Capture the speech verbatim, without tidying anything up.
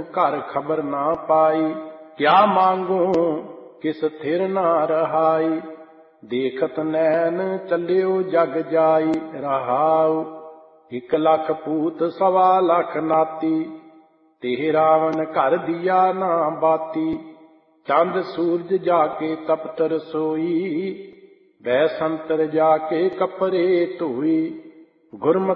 ਘਰ ਖਬਰ ਨਾ ਪਾਈ। ਕਿਆ ਮਾਂਗੂ ਕਿਸ ਥਿਰ ਨਾ ਰਹਾਈ। ਦੇਖਤ ਨੈਣ ਚੱਲਿਓ ਜਗ ਜਾਈ। ਰਹਾਉ ਇੱਕ ਲੱਖ ਪੂਤ ਸਵਾ ਲੱਖ ਨਾਤੀ। ਤੇ ਰਾਵਣ ਘਰ ਦੀਆ ਨਾ ਬਾਤੀ। ਚੰਦ ਸੂਰਜ ਜਾ ਕੇ ਤਪਤ ਰਸੋਈ। ਬੈ ਸੰਤਰ ਜਾ ਕੇ ਕੱਪੜੇ ਧੋਈ। ਗੁਰਮੁਖ